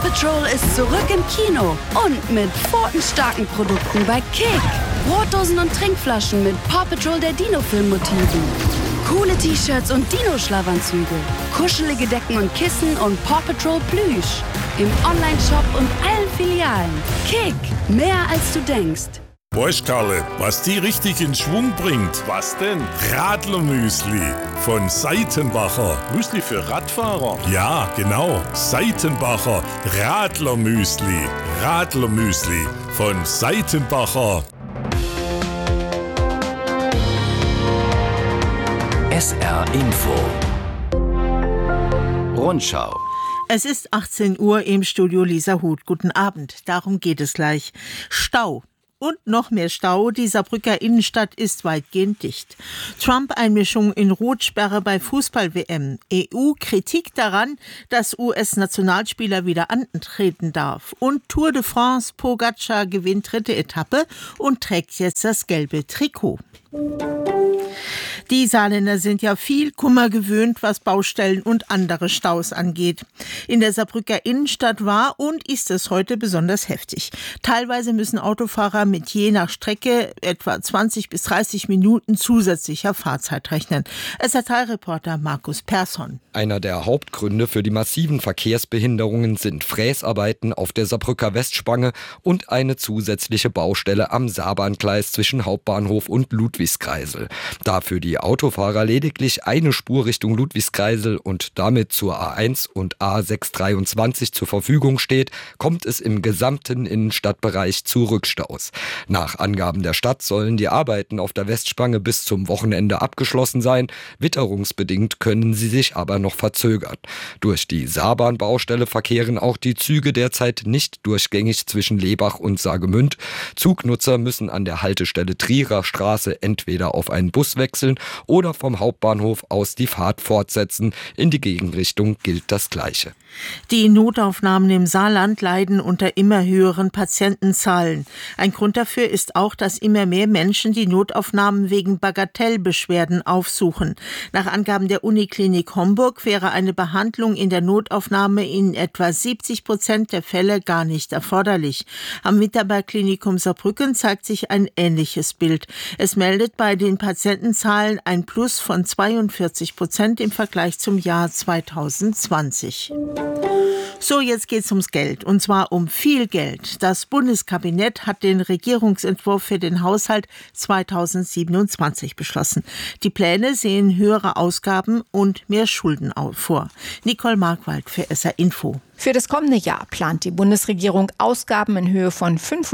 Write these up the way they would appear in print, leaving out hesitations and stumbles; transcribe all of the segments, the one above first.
Patrol ist zurück im Kino und mit pfotenstarken Produkten bei Kick. Brotdosen und Trinkflaschen mit Paw Patrol der Dino-Film-Motiven. Coole T-Shirts und Dino-Schlafanzüge. Kuschelige Decken und Kissen und Paw Patrol Plüsch. Im Onlineshop und allen Filialen. Kick, mehr als du denkst. Weißt Karle, was die richtig in Schwung bringt? Was denn? Radlermüsli von Seitenbacher. Müsli für Radfahrer? Ja, genau. Seitenbacher Radlermüsli. Radlermüsli von Seitenbacher. SR Info Rundschau. Es ist 18 Uhr im Studio Lisa Huth. Guten Abend, darum geht es gleich. Stau. Und noch mehr Stau. Die Saarbrücker Innenstadt ist weitgehend dicht. Trump-Einmischung in Rotsperre bei Fußball-WM. EU-Kritik daran, dass US-Nationalspieler wieder antreten darf. Und Tour de France, Pogacar gewinnt 3. Etappe und trägt jetzt das gelbe Trikot. Die Saarländer sind ja viel Kummer gewöhnt, was Baustellen und andere Staus angeht. In der Saarbrücker Innenstadt war und ist es heute besonders heftig. Teilweise müssen Autofahrer mit je nach Strecke etwa 20 bis 30 Minuten zusätzlicher Fahrzeit rechnen. SR3-Reporter Markus Persson. Einer der Hauptgründe für die massiven Verkehrsbehinderungen sind Fräsarbeiten auf der Saarbrücker Westspange und eine zusätzliche Baustelle am Saarbahngleis zwischen Hauptbahnhof und Ludwigskreisel. Da für die Autofahrer lediglich eine Spur Richtung Ludwigskreisel und damit zur A1 und A623 zur Verfügung steht, kommt es im gesamten Innenstadtbereich zu Rückstaus. Nach Angaben der Stadt sollen die Arbeiten auf der Westspange bis zum Wochenende abgeschlossen sein. Witterungsbedingt können sie sich aber noch verzögern. Durch die Saarbahnbaustelle verkehren auch die Züge derzeit nicht durchgängig zwischen Lebach und Saargemünd. Zugnutzer müssen an der Haltestelle Trierer Straße entweder auf einen Bus wechseln oder vom Hauptbahnhof aus die Fahrt fortsetzen. In die Gegenrichtung gilt das Gleiche. Die Notaufnahmen im Saarland leiden unter immer höheren Patientenzahlen. Ein Grund dafür ist auch, dass immer mehr Menschen die Notaufnahmen wegen Bagatellbeschwerden aufsuchen. Nach Angaben der Uniklinik Homburg wäre eine Behandlung in der Notaufnahme in etwa 70% der Fälle gar nicht erforderlich. Am Mitarbeiterklinikum Saarbrücken zeigt sich ein ähnliches Bild. Es meldet bei den Patientenzahlen ein Plus von 42% im Vergleich zum Jahr 2020. So, jetzt geht's ums Geld, und zwar um viel Geld. Das Bundeskabinett hat den Regierungsentwurf für den Haushalt 2027 beschlossen. Die Pläne sehen höhere Ausgaben und mehr Schulden vor. Nicole Markwald für SR Info. Für das kommende Jahr plant die Bundesregierung Ausgaben in Höhe von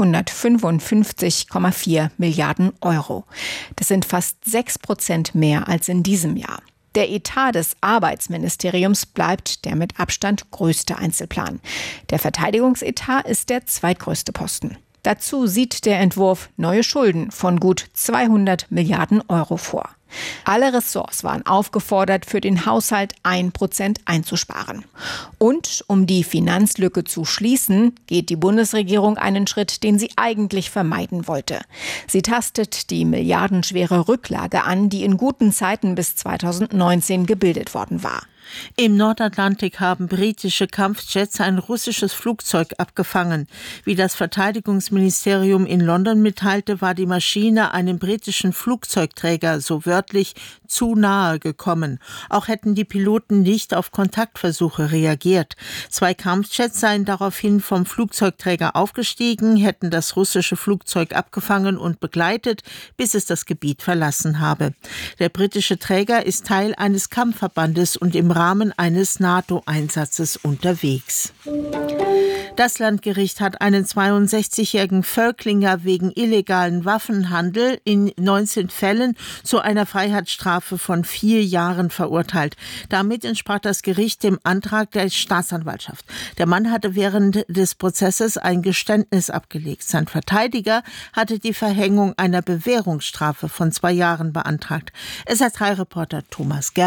555,4 Milliarden Euro. Das sind fast 6% mehr als in diesem Jahr. Der Etat des Arbeitsministeriums bleibt der mit Abstand größte Einzelplan. Der Verteidigungsetat ist der zweitgrößte Posten. Dazu sieht der Entwurf neue Schulden von gut 200 Milliarden Euro vor. Alle Ressorts waren aufgefordert, für den Haushalt 1% einzusparen. Und um die Finanzlücke zu schließen, geht die Bundesregierung einen Schritt, den sie eigentlich vermeiden wollte. Sie tastet die milliardenschwere Rücklage an, die in guten Zeiten bis 2019 gebildet worden war. Im Nordatlantik haben britische Kampfjets ein russisches Flugzeug abgefangen. Wie das Verteidigungsministerium in London mitteilte, war die Maschine einem britischen Flugzeugträger, so wörtlich, zu nahe gekommen. Auch hätten die Piloten nicht auf Kontaktversuche reagiert. 2 Kampfjets seien daraufhin vom Flugzeugträger aufgestiegen, hätten das russische Flugzeug abgefangen und begleitet, bis es das Gebiet verlassen habe. Der britische Träger ist Teil eines Kampfverbandes und im Rahmen eines NATO-Einsatzes unterwegs. Das Landgericht hat einen 62-jährigen Völklinger wegen illegalen Waffenhandel in 19 Fällen zu einer Freiheitsstrafe von 4 Jahren verurteilt. Damit entsprach das Gericht dem Antrag der Staatsanwaltschaft. Der Mann hatte während des Prozesses ein Geständnis abgelegt. Sein Verteidiger hatte die Verhängung einer Bewährungsstrafe von 2 Jahren beantragt. SR3-Reporter Thomas Gerber.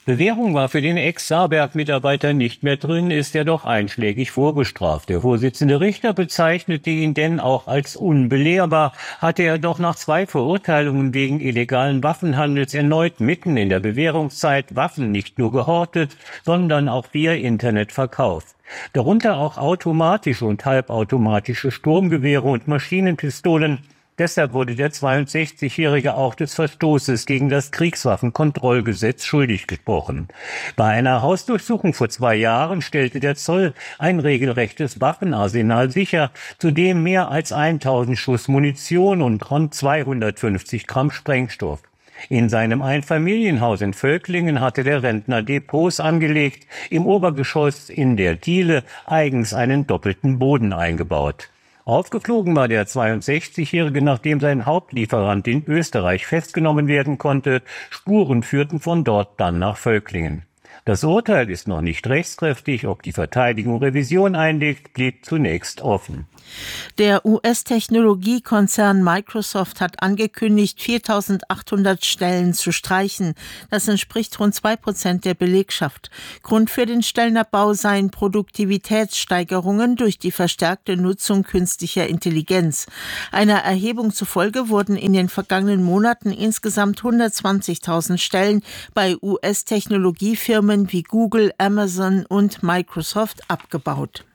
Bewährung war für den Ex-Saarberg-Mitarbeiter nicht mehr drin, ist er doch einschlägig vorbestraft. Der Vorsitzende Richter bezeichnete ihn denn auch als unbelehrbar, hatte er doch nach 2 Verurteilungen wegen illegalen Waffenhandels erneut mitten in der Bewährungszeit Waffen nicht nur gehortet, sondern auch via Internet verkauft. Darunter auch automatische und halbautomatische Sturmgewehre und Maschinenpistolen. Deshalb wurde der 62-Jährige auch des Verstoßes gegen das Kriegswaffenkontrollgesetz schuldig gesprochen. Bei einer Hausdurchsuchung vor 2 Jahren stellte der Zoll ein regelrechtes Waffenarsenal sicher, zudem mehr als 1000 Schuss Munition und rund 250 Gramm Sprengstoff. In seinem Einfamilienhaus in Völklingen hatte der Rentner Depots angelegt, im Obergeschoss in der Diele eigens einen doppelten Boden eingebaut. Aufgeflogen war der 62-Jährige, nachdem sein Hauptlieferant in Österreich festgenommen werden konnte. Spuren führten von dort dann nach Völklingen. Das Urteil ist noch nicht rechtskräftig. Ob die Verteidigung Revision einlegt, blieb zunächst offen. Der US-Technologiekonzern Microsoft hat angekündigt, 4.800 Stellen zu streichen. Das entspricht rund 2% der Belegschaft. Grund für den Stellenabbau seien Produktivitätssteigerungen durch die verstärkte Nutzung künstlicher Intelligenz. Einer Erhebung zufolge wurden in den vergangenen Monaten insgesamt 120.000 Stellen bei US-Technologiefirmen wie Google, Amazon und Microsoft abgebaut.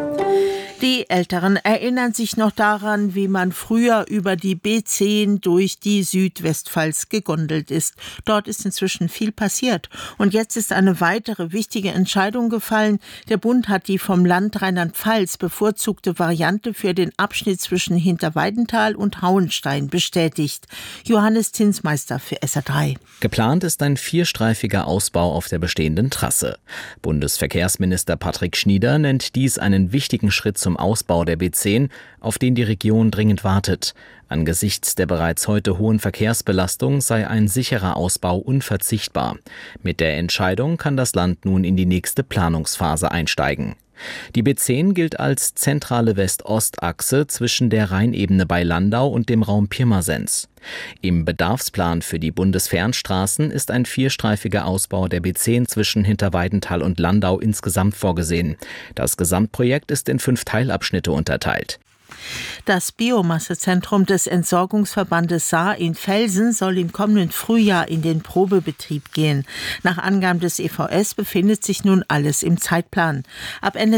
Die Älteren erinnern sich noch daran, wie man früher über die B10 durch die Südwestpfalz gegondelt ist. Dort ist inzwischen viel passiert. Und jetzt ist eine weitere wichtige Entscheidung gefallen. Der Bund hat die vom Land Rheinland-Pfalz bevorzugte Variante für den Abschnitt zwischen Hinterweidenthal und Hauenstein bestätigt. Johannes Zinsmeister für SR3. Geplant ist ein 4-streifiger Ausbau auf der bestehenden Trasse. Bundesverkehrsminister Patrick Schnieder nennt dies einen wichtigen Schritt zum Ausbau der B10, auf den die Region dringend wartet. Angesichts der bereits heute hohen Verkehrsbelastung sei ein sicherer Ausbau unverzichtbar. Mit der Entscheidung kann das Land nun in die nächste Planungsphase einsteigen. Die B10 gilt als zentrale West-Ost-Achse zwischen der Rheinebene bei Landau und dem Raum Pirmasens. Im Bedarfsplan für die Bundesfernstraßen ist ein 4-streifiger Ausbau der B10 zwischen Hinterweidenthal und Landau insgesamt vorgesehen. Das Gesamtprojekt ist in 5 Teilabschnitte unterteilt. Das Biomassezentrum des Entsorgungsverbandes Saar in Velsen soll im kommenden Frühjahr in den Probebetrieb gehen. Nach Angaben des EVS befindet sich nun alles im Zeitplan. Ab Ende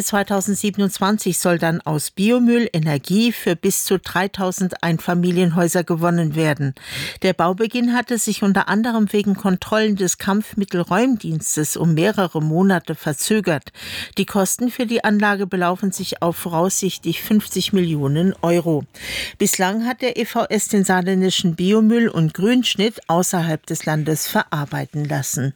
2027 soll dann aus Biomüll Energie für bis zu 3000 Einfamilienhäuser gewonnen werden. Der Baubeginn hatte sich unter anderem wegen Kontrollen des Kampfmittelräumdienstes um mehrere Monate verzögert. Die Kosten für die Anlage belaufen sich auf voraussichtlich 50 Millionen Euro. Bislang hat der EVS den saarländischen Biomüll und Grünschnitt außerhalb des Landes verarbeiten lassen.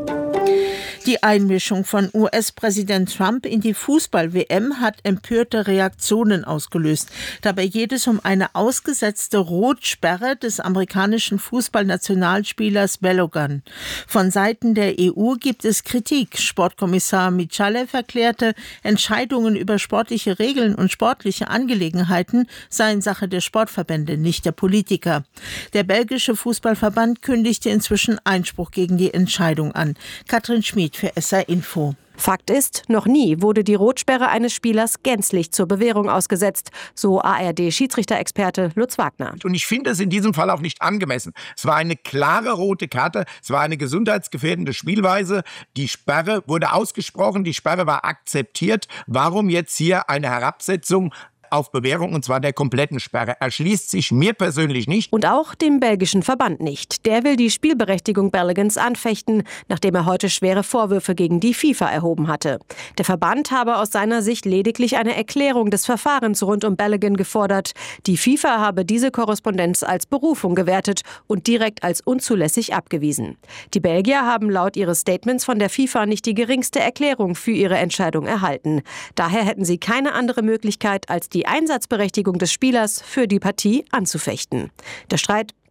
Die Einmischung von US-Präsident Trump in die Fußball-WM hat empörte Reaktionen ausgelöst. Dabei geht es um eine ausgesetzte Rotsperre des amerikanischen Fußballnationalspielers Balogun. Von Seiten der EU gibt es Kritik. Sportkommissar Michallew erklärte, Entscheidungen über sportliche Regeln und sportliche Angelegenheiten seien Sache der Sportverbände, nicht der Politiker. Der belgische Fußballverband kündigte inzwischen Einspruch gegen die Entscheidung an. Katrin Schmid für SR Info. Fakt ist, noch nie wurde die Rotsperre eines Spielers gänzlich zur Bewährung ausgesetzt, so ARD-Schiedsrichter-Experte Lutz Wagner. Und ich finde es in diesem Fall auch nicht angemessen. Es war eine klare rote Karte, es war eine gesundheitsgefährdende Spielweise. Die Sperre wurde ausgesprochen, die Sperre war akzeptiert. Warum jetzt hier eine Herabsetzung auf Bewährung, und zwar der kompletten Sperre, erschließt sich mir persönlich nicht. Und auch dem belgischen Verband nicht. Der will die Spielberechtigung Balogans anfechten, nachdem er heute schwere Vorwürfe gegen die FIFA erhoben hatte. Der Verband habe aus seiner Sicht lediglich eine Erklärung des Verfahrens rund um Balogun gefordert. Die FIFA habe diese Korrespondenz als Berufung gewertet und direkt als unzulässig abgewiesen. Die Belgier haben laut ihres Statements von der FIFA nicht die geringste Erklärung für ihre Entscheidung erhalten. Daher hätten sie keine andere Möglichkeit, als die Einsatzberechtigung des Spielers für die Partie anzufechten. Der Streit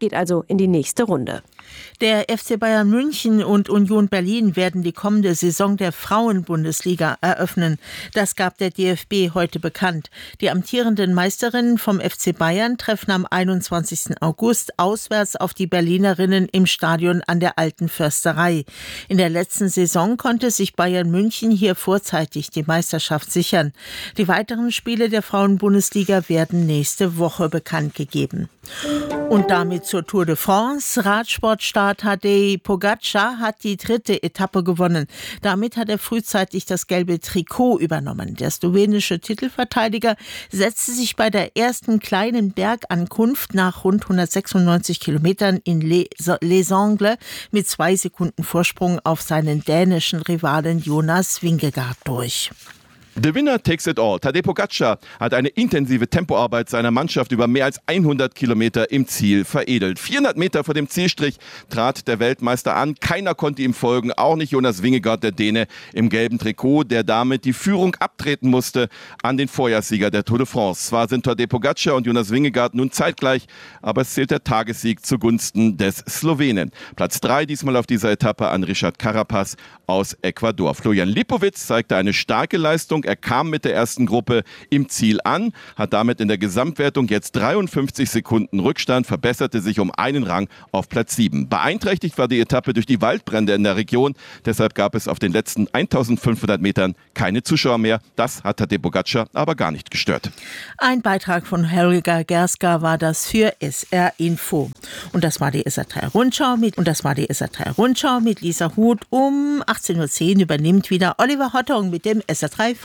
geht also in die nächste Runde. Der FC Bayern München und Union Berlin werden die kommende Saison der Frauenbundesliga eröffnen. Das gab der DFB heute bekannt. Die amtierenden Meisterinnen vom FC Bayern treffen am 21. August auswärts auf die Berlinerinnen im Stadion an der Alten Försterei. In der letzten Saison konnte sich Bayern München hier vorzeitig die Meisterschaft sichern. Die weiteren Spiele der Frauenbundesliga werden nächste Woche bekannt gegeben. Und damit zur Tour de France. Radsportstar Tadej Pogačar hat die 3. Etappe gewonnen. Damit hat er frühzeitig das gelbe Trikot übernommen. Der slowenische Titelverteidiger setzte sich bei der ersten kleinen Bergankunft nach rund 196 Kilometern in Les Angles mit 2 Sekunden Vorsprung auf seinen dänischen Rivalen Jonas Vingegaard durch. The winner takes it all. Tadej Pogačar hat eine intensive Tempoarbeit seiner Mannschaft über mehr als 100 Kilometer im Ziel veredelt. 400 Meter vor dem Zielstrich trat der Weltmeister an. Keiner konnte ihm folgen, auch nicht Jonas Vingegaard, der Däne im gelben Trikot, der damit die Führung abtreten musste an den Vorjahrssieger der Tour de France. Zwar sind Tadej Pogačar und Jonas Vingegaard nun zeitgleich, aber es zählt der Tagessieg zugunsten des Slowenen. Platz 3 diesmal auf dieser Etappe an Richard Carapaz aus Ecuador. Florian Lipowitz zeigte eine starke Leistung. Er kam mit der ersten Gruppe im Ziel an, hat damit in der Gesamtwertung jetzt 53 Sekunden Rückstand, verbesserte sich um einen Rang auf Platz 7. Beeinträchtigt war die Etappe durch die Waldbrände in der Region. Deshalb gab es auf den letzten 1500 Metern keine Zuschauer mehr. Das hat Tadej Pogačar aber gar nicht gestört. Ein Beitrag von Helga Gerska war das für SR Info. Und das war die SR3 Rundschau mit Lisa Huth. Um 18:10 Uhr übernimmt wieder Oliver Hottung mit dem SR3